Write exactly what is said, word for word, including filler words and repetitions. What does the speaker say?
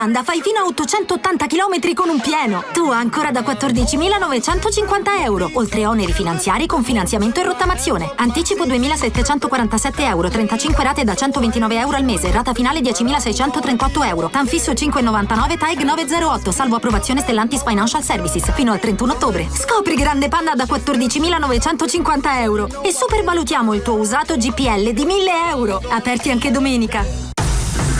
Anda, fai fino a ottocentottanta chilometri con un pieno. Tu ancora da quattordicimilanovecentocinquanta euro. Oltre oneri finanziari con finanziamento e rottamazione. Anticipo duemilasettecentoquarantasette euro. trentacinque rate da centoventinove euro al mese. Rata finale diecimilaseicentotrentotto euro. Tanfisso cinque virgola novantanove T A E G novecentotto. Salvo approvazione Stellantis Financial Services. Fino al trentuno ottobre. Scopri Grande Panda da quattordicimilanovecentocinquanta euro. E supervalutiamo il tuo usato G P L di mille euro. Aperti anche domenica.